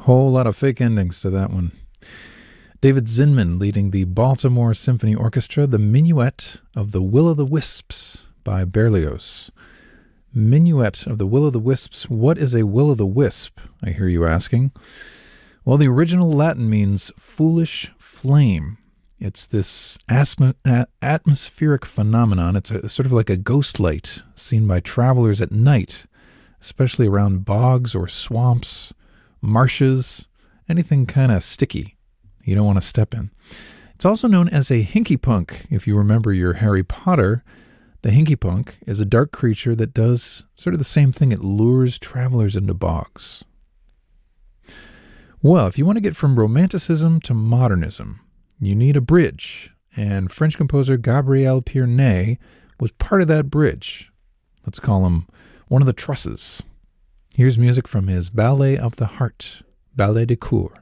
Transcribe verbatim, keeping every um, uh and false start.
Whole lot of fake endings to that one. David Zinman leading the Baltimore Symphony Orchestra, the Minuet of the Will-o'-the-Wisps by Berlioz. Minuet of the Will-o'-the-Wisps. What is a will-o'-the-wisp, I hear you asking? Well, the original Latin means foolish flame. It's this asthma, a- atmospheric phenomenon. It's a, sort of like a ghost light seen by travelers at night, especially around bogs or swamps, marshes, anything kind of sticky you don't want to step in. It's also known as a hinky punk. If you remember your Harry Potter, the hinky punk is a dark creature that does sort of the same thing. It lures travelers into bogs. Well, if you want to get from Romanticism to modernism, you need a bridge, and French composer Gabriel Pierné was part of that bridge. Let's call him one of the trusses. Here's music from his Ballet of the Heart, Ballet de Cour.